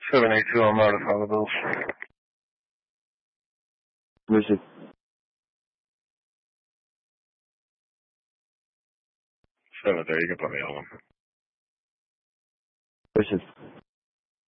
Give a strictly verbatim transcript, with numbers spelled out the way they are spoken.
seven eight two on Meredith, how the bills? Listen. seven there, you can put me on. Listen.